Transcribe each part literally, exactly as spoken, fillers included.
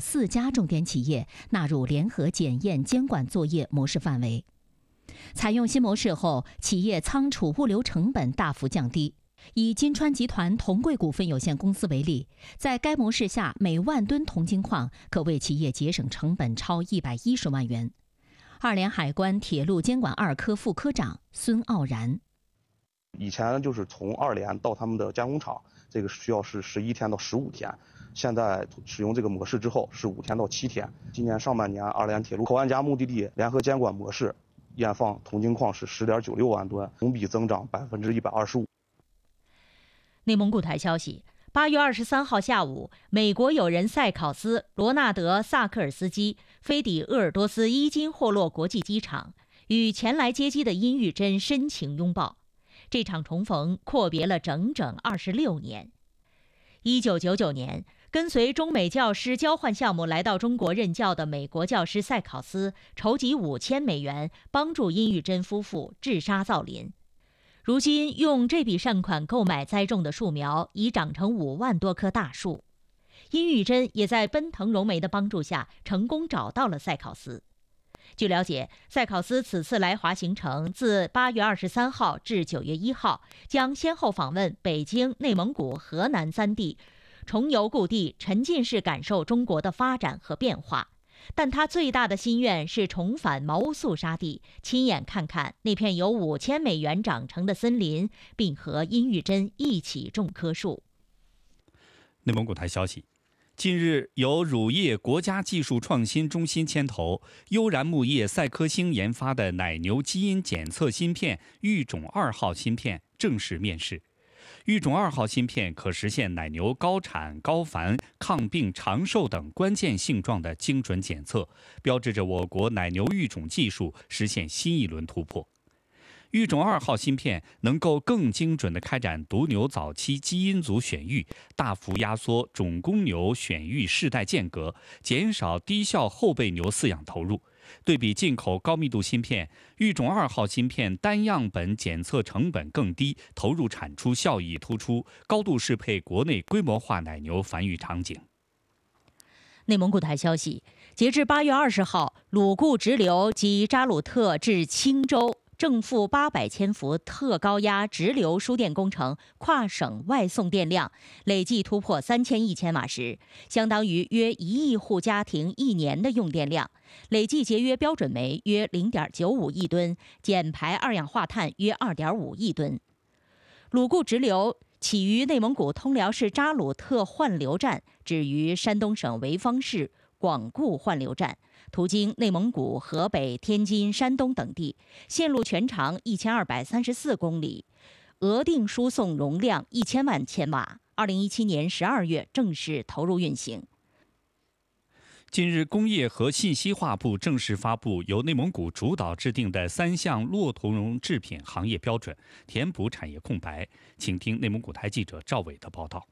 四家重点企业纳入联合检验监管作业模式范围。采用新模式后，企业仓储物流成本大幅降低。以金川集团铜贵股份有限公司为例，在该模式下，每万吨铜精矿可为企业节省成本超一百一十万元。二联海关铁路监管二科副科长孙傲然： 以前就是从二联到他们的加工厂，这个需要是十一天到十五天，现在使用这个模式之后是五天到七天。今年上半年，二联铁路口岸加目的地联合监管模式验放铜精矿是十点九六万吨，同比增长百分之一百二十五。 内蒙古台消息，八月二十三号下午，美国友人塞考斯·罗纳德·萨克尔斯基飞抵鄂尔多斯伊金霍洛国际机场，与前来接机的殷玉珍深情拥抱。这场重逢阔别了整整二十六年。一九九九年，跟随中美教师交换项目来到中国任教的美国教师塞考斯筹集五千美元，帮助殷玉珍夫妇治沙造林。如今用这笔善款购买栽种的树苗已长成五万多棵大树。殷玉珍也在奔腾融媒的帮助下成功找到了塞考斯。据了解，塞考斯此次来华行程自八月二十三号至九月一号，将先后访问北京、内蒙古、河南三地，重游故地，沉浸式感受中国的发展和变化。但他最大的心愿是重返毛乌素沙地，亲眼看看那片由五千美元长成的森林，并和殷玉珍一起种棵树。 内蒙古台消息，近日由乳业国家技术创新中心牵头，悠然牧业赛科星研发的奶牛基因检测芯片育种二号芯片正式面世。育种二号芯片可实现奶牛高产、高繁、抗病、长寿等关键性状的精准检测，标志着我国奶牛育种技术实现新一轮突破。育种二号芯片能够更精准地开展犊牛早期基因组选育，大幅压缩种公牛选育世代间隔，减少低效后备牛饲养投入。对比进口高密度芯片，育种二号芯片单样本检测成本更低，投入产出效益突出，高度适配国内规模化奶牛繁育场景。 内蒙古台消息，截至八月二十号，鲁固直流及扎鲁特至青州正负八百千伏特高压直流输电工程跨省外送电量累计突破三千一千瓦时，相当于约一亿户家庭一年的用电量，累计节约标准煤约零点九五亿吨，减排二氧化碳约二点五亿吨。鲁固直流起于内蒙古通辽市扎鲁特换流站，止于山东省潍坊市广固换流站，途经内蒙古、河北、天津、山东等地，线路全长一千二百三十四公里，额定输送容量一千万千瓦。二零一七年十二月正式投入运行。 近日，工业和信息化部正式发布由内蒙古主导制定的三项骆驼绒制品行业标准，填补产业空白。请听内蒙古台记者赵伟的报道。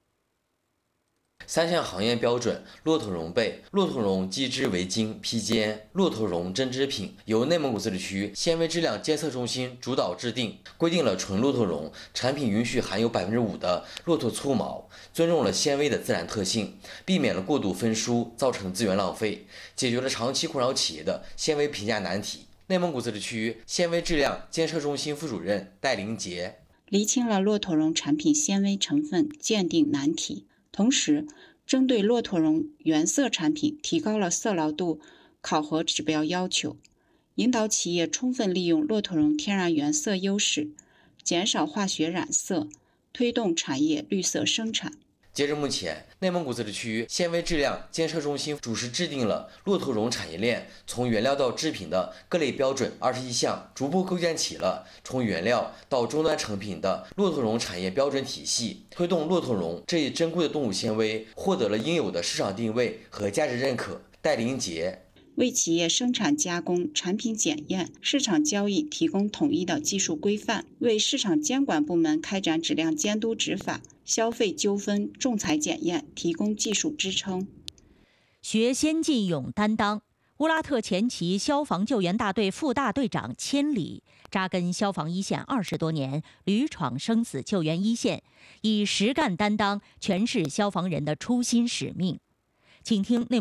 三项行业标准：骆驼绒被、骆驼绒机织围巾、披肩、骆驼绒针织品，由内蒙古自治区纤维质量监测中心主导制定，规定了纯骆驼绒产品允许含有百分之五的骆驼粗毛，尊重了纤维的自然特性，避免了过度分输造成资源浪费，解决了长期困扰企业的纤维评价难题。内蒙古自治区纤维质量监测中心副主任戴玲杰厘清了骆驼绒产品纤维成分鉴定难题。同时，针对骆驼绒原色产品提高了色牢度考核指标要求，引导企业充分利用骆驼绒天然原色优势，减少化学染色，推动产业绿色生产。 截至目前，内蒙古自治区纤维质量监测中心主持制定了骆驼绒产业链从原料到制品的各类标准二十一项，逐步构建起了从原料到终端成品的骆驼绒产业标准体系，推动骆驼绒这一珍贵的动物纤维获得了应有的市场定位和价值认可。戴玲杰为企业生产加工、产品检验、市场交易提供统一的技术规范，为市场监管部门开展质量监督执法、消费纠纷仲裁检验提供技术支撑。 学先进勇担当，乌拉特前旗消防救援大队副大队长千里扎根消防一线二十多年，屡闯生死救援一线，以实干担当诠释消防人的初心使命。请听内